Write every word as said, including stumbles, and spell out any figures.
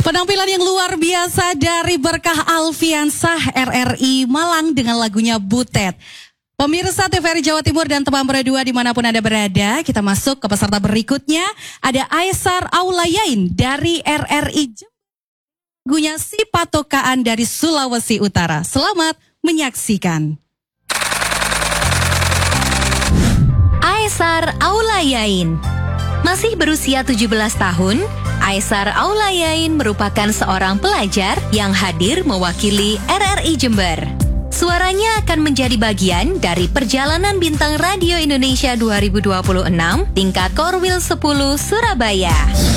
Penampilan yang luar biasa dari Berkah Alfiansah R R I Malang dengan lagunya Butet. Pemirsa T V R I Jawa Timur dan teman berdua dimanapun Anda berada, kita masuk ke peserta berikutnya. Ada Aisar Aulayain dari R R I Jember. Lagunya Si Patokaan dari Sulawesi Utara. Selamat menyaksikan. Aisar Aulayain. Masih berusia tujuh belas tahun, Aisar Aulayain merupakan seorang pelajar yang hadir mewakili R R I Jember. Suaranya akan menjadi bagian dari perjalanan Bintang Radio Indonesia dua ribu dua puluh enam tingkat Korwil sepuluh Surabaya.